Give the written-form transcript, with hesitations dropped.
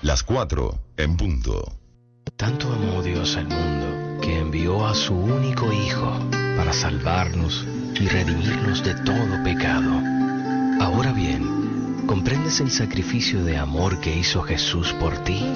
Las 4 en punto. Tanto amó Dios al mundo que envió a su único Hijo para salvarnos y redimirnos de todo pecado. Ahora bien, ¿comprendes el sacrificio de amor que hizo Jesús por ti?